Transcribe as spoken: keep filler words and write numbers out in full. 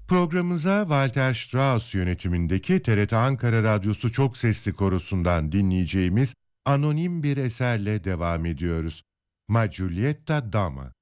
Programımıza Walter Strauss yönetimindeki T R T Ankara Radyosu Çok Sesli Korosu'ndan dinleyeceğimiz anonim bir eserle devam ediyoruz. Ma Giulietta Dama.